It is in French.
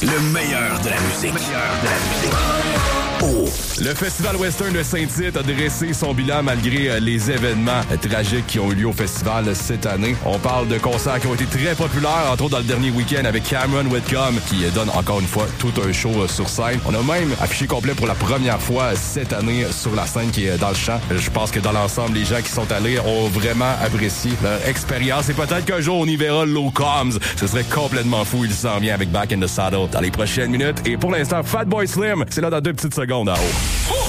Le meilleur de la musique. Oh. Le Festival Western de Saint-Tite a dressé son bilan malgré les événements tragiques qui ont eu lieu au festival cette année. On parle de concerts qui ont été très populaires, entre autres dans le dernier week-end avec Cameron Whitcomb qui donne encore une fois tout un show sur scène. On a même affiché complet pour la première fois cette année sur la scène qui est dans le champ. Je pense que dans l'ensemble, les gens qui sont allés ont vraiment apprécié leur expérience et peut-être qu'un jour on y verra Low Combs. Ce serait complètement fou. Il s'en vient avec Back in the Saddle dans les prochaines minutes. Et pour l'instant, Fatboy Slim, c'est là dans 2 petites secondes en haut.